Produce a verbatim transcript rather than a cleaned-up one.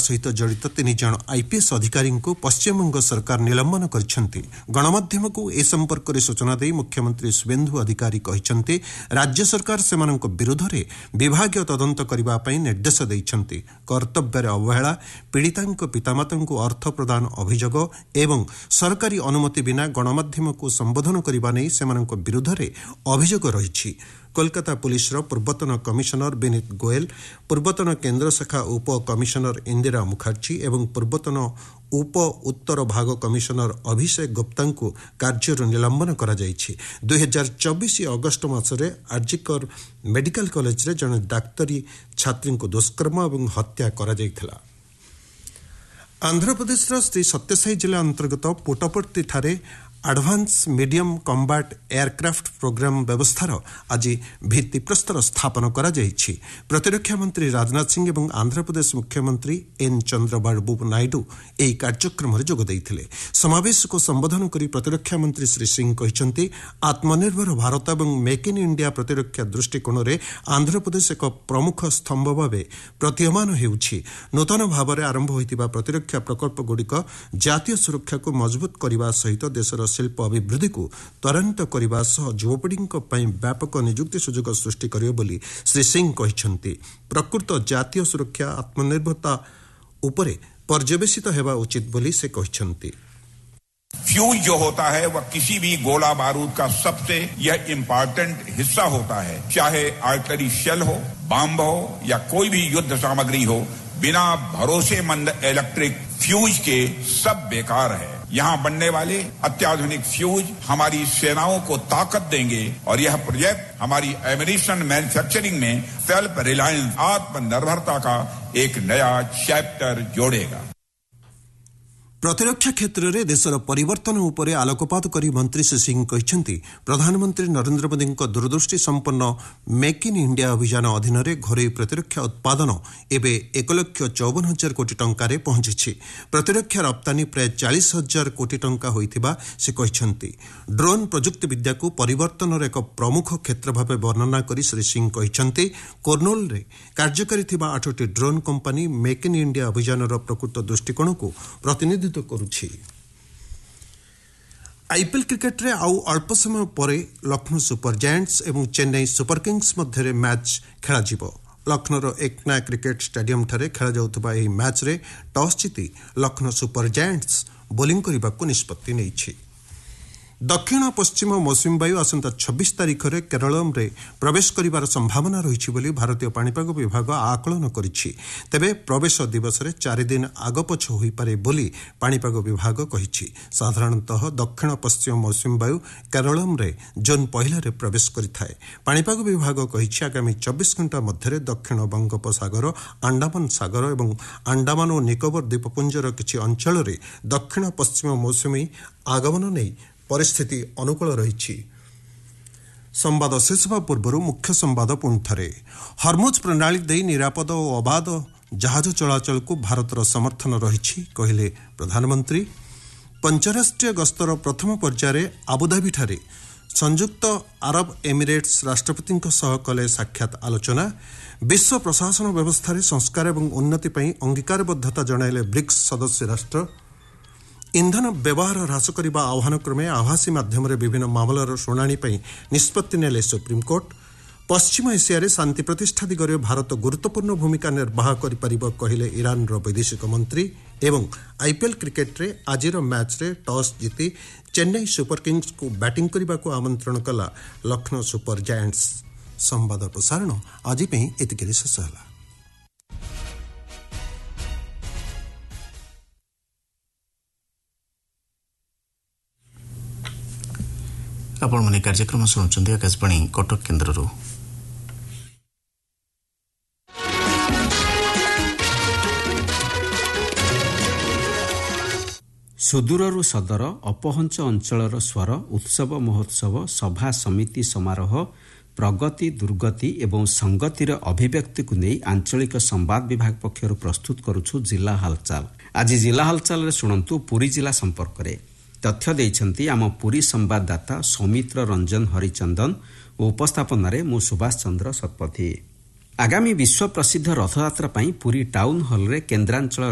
सहित जड़ित तीन जन आईपीएस अधिकारी को पश्चिमबंग सरकार निलंबन कर गणमाध्यम को ए संपर्क में सूचना दे मुख्यमंत्री शुभेन्दु अधिकारी कहते राज्य सरकार से विरोध में विभागीय तदंत करने निर्देश देते कर्तव्य अवहेला पीड़िता पितामाता को अर्थ प्रदान अभियोग एवं सरकारी अनुमति बिना गणमाध्यम को संबोधन करने से विरोध में अभियोग रही। कोलकाता पुलिस पूर्वतन कमिशनर विनीत गोयल, पूर्वतन केन्द्र शाखा उप कमिशनर इंदिरा मुखर्जी एवं पूर्वतन उप उत्तर भाग कमिशनर अभिषेक गुप्ता को कार्य निलंबन कर दुई हजार चौबीस अगस्ट मसरे आरजीकर मेडिकल कॉलेज रे जन डाक्तरी छात्री को दुष्कर्म और हत्या करा जायथिला। आंध्र प्रदेश श्री सत्यसाई जिला अंतर्गत पुटपर्ती ठारे एडवांस मीडियम कम्बाट एयरक्राफ्ट प्रोग्राम व्यवस्थार आज भित्तिप्रस्तर स्थापन करा जायछि। प्रतिरक्षा मंत्री राजनाथ सिंह एवं आंध्र प्रदेश मुख्यमंत्री एन चंद्रबाबू नायडू एही कार्यक्रम जोग देइथिले। समावेश को संबोधन करी प्रतिरक्षा मंत्री श्री सिंह कहिसंती आत्मनिर्भर भारत एवं मेक इन इंडिया प्रतिरक्षा दृष्टिकोण रे आंध्र प्रदेश एक प्रमुख स्तंभ भावे प्रतीयमान हेउछि। नूतन भाव में आरंभ होइतिबा प्रतिरक्षा प्रकल्प गुड़िक जातीय सुरक्षा को मजबूत करने सहित देशर शिल्प अभिवृद्धि को त्वरान्वित करने सह युवपीढ़ी व्यापक निजुक्ति सुजोग सृष्टि करियो बोली श्री सिंह कहिसंती। प्रकृत जातीय सुरक्षा आत्मनिर्भरता उपरे पर्यवेसित हेबा उचित बोली से कहिसंती। फ्यूज जो होता है वह किसी भी गोला बारूद का सबसे यह इम्पोर्टेंट हिस्सा होता है, चाहे आर्टिलरी शेल हो, बम हो या कोई भी युद्ध सामग्री हो। बिना भरोसेमंद इलेक्ट्रिक फ्यूज के सब बेकार है। यहाँ बनने वाले अत्याधुनिक फ्यूज हमारी सेनाओं को ताकत देंगे और यह प्रोजेक्ट हमारी एमिनिशन मैन्युफैक्चरिंग में सेल्फ रिलायंस आत्मनिर्भरता का एक नया चैप्टर जोड़ेगा। प्रतिरक्षा क्षेत्र में देशर परिवर्तन उपरे आलोकपात करी मंत्री श्री सिंह कहते प्रधानमंत्री नरेंद्र मोदी दूरदृष्टि संपन्न मेक इन इंडिया अभियान अधीन घरोई प्रतिरक्षा उत्पादन एवं एक लक्ष चौवन हजार कोटी टंकार पहुंची। प्रतिरक्षा रप्तानी प्राय चालीस हजार कोटी टंका होइथिबा से कहते। ड्रोन प्रजुक्ति विद्या को परिवर्तन एक प्रमुख क्षेत्र भाव वर्णना करी श्री सिंह कहते कर्नूल रे कार्यकारी थिबा आठटी drone company make in India अभियान प्रकृत दृष्टिकोण को प्रतिनिधि करुछि। आईपीएल क्रिकेट रे आउ अल्प समय परे लखनऊ सुपर जायंट्स एवं चेन्नई सुपर किंग्स मध्य मैच खेला जिवो। लखनऊर एकना क्रिकेट स्टेडियम ठारे खेला जाउथबा एही मैच रे टॉस जीति लखनऊ सुपर जायंट्स बोलिंग करबाकू निष्पत्ति नेइछि। दक्षिण पश्चिम मौसुमी वायु आसंता छब्बीस तारीख में केरल में प्रवेश करिवार संभावना रही बोली भारतीय पाणीपाग विभाग आकलन करिछि। तेबे प्रवेश दिवस रे चार दिन आगपछ होई पारे बोली पाणीपाग विभाग कहिछि। साधारणतः दक्षिण पश्चिम मौसुमी वायु केरल में जून पहला रे प्रवेश करिथाए। पाणीपाग विभाग कहिछि आगामी चौबीस घंटा मध्य दक्षिण बंगोपसागर, अंडमान सागर और अंडमान और निकोबर द्वीपपुंजर किछि अंचल रे दक्षिण पश्चिम मौसुमी आगमन नहीं परिस्थिति अनुकूल रही। संवाद शेष होगा पूर्व मुख्य संवाद पुणी थे। हरमुज प्रणाली दे निरापद और अबाध जहाज चलाचल को भारतर समर्थन रही कहले प्रधानमंत्री। पंचराष्ट्रीय गस्तर प्रथम पर्यायर आबुधाबी ठारे संयुक्त अरब एमिरेट्स राष्ट्रपति सह कले साक्षात आलोचना। विश्व प्रशासन व्यवस्था संस्कार और उन्नति पर अंगीकारबद्धता जणाइले ब्रिक्स सदस्य राष्ट्र। इंधन व्यवहार ह्रास करने आह्वान क्रमे आभासी माध्यम विभिन्न मामलार शुणाणी निष्पत्ति नेले सुप्रीमकोर्ट। पश्चिम एशिया शांति प्रतिष्ठा दिगरे भारत गुरुत्वपूर्ण भूमिका निर्वाह करिपारिब कहले ईरान वैदेशिक मंत्री। एवं आईपीएल क्रिकेट रे आजिर मैच रे टॉस जीति चेन्नई सुपर किंग्स को बैटिंग करने को आमंत्रण कला लखनऊ सुपर जायंट्स। संवाद प्रसारण आज एतिके शेष होला। आपण माने कार्यक्रम शुणुचंदी आकाशवाणी कटक केन्द्ररू। सुदूररू सदर अपहंच अंचलर स्वर उत्सव महोत्सव सभा समिति समारोह प्रगति दुर्गति एवं संगतिर अभिव्यक्ति को नहीं आंचलिक संवाद विभाग पक्षर प्रस्तुत करुछु जिला हालचाल। आज जिला हालचाल शुणु पुरी जिला संपर्क में तथ्य देइछंती आम पुरी संवाददाता सौमित्र रंजन हरिचंदन और उपस्थापन मु सुभाष चंद्र शतपथी। आगामी विश्व प्रसिद्ध रथयात्रा पुरी टाउन हल रे केन्द्रांचल